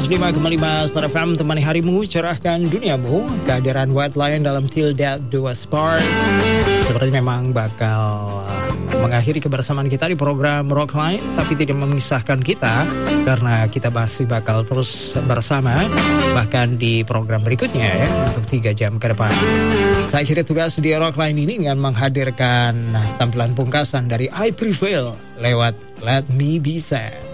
105,5 Star FM, temani harimu, cerahkan duniamu. Kehadiran White Lion dalam Till Death Do Us Part seperti memang bakal mengakhiri kebersamaan kita di program Rockline, tapi tidak memisahkan kita karena kita masih bakal terus bersama bahkan di program berikutnya ya, untuk 3 jam ke depan. Saya akhiri tugas di Rockline ini dengan menghadirkan tampilan pungkasan dari I Prevail lewat Let Me Be Sad.